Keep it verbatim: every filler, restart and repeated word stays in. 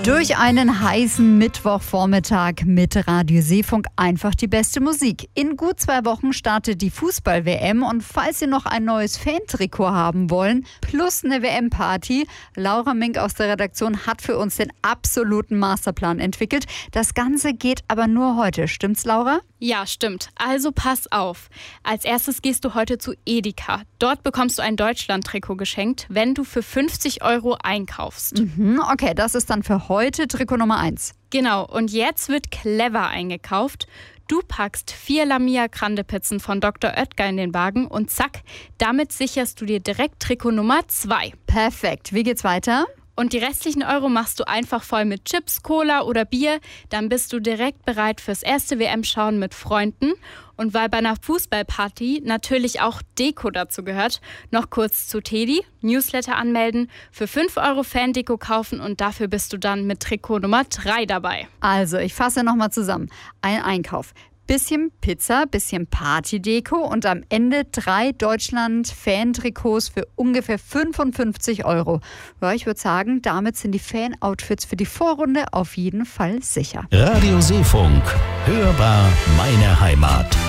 Durch einen heißen Mittwochvormittag mit Radio Seefunk einfach die beste Musik. In gut zwei Wochen startet die Fußball-W M und falls Sie noch ein neues Fantrikot haben wollen, plus eine W M-Party, Laura Mink aus der Redaktion hat für uns den absoluten Masterplan entwickelt. Das Ganze geht aber nur heute. Stimmt's, Laura? Ja, stimmt. Also pass auf. Als erstes gehst du heute zu Edeka. Dort bekommst du ein Deutschland-Trikot geschenkt, wenn du für fünfzig Euro einkaufst. Mhm, okay, das ist dann für heute Trikot Nummer eins. Genau, und jetzt wird clever eingekauft. Du packst vier Lamia Grande Pizzen von Doktor Oetker in den Wagen und zack, damit sicherst du dir direkt Trikot Nummer zwei. Perfekt. Wie geht's weiter? Und die restlichen Euro machst du einfach voll mit Chips, Cola oder Bier. Dann bist du direkt bereit fürs erste W M-Schauen mit Freunden. Und weil bei einer Fußballparty natürlich auch Deko dazu gehört, noch kurz zu Teddy, Newsletter anmelden, für fünf Euro Fan-Deko kaufen und dafür bist du dann mit Trikot Nummer drei dabei. Also, ich fasse nochmal zusammen. Ein Einkauf. Bisschen Pizza, bisschen Partydeko und am Ende drei Deutschland-Fan-Trikots für ungefähr fünfundfünfzig Euro. Ja, ich würde sagen, damit sind die Fan-Outfits für die Vorrunde auf jeden Fall sicher. Radio Seefunk, hörbar meine Heimat.